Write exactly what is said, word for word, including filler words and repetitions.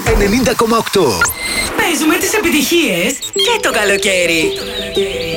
ενενήντα κόμμα οκτώ. Παίζουμε τις επιτυχίες και το καλοκαίρι.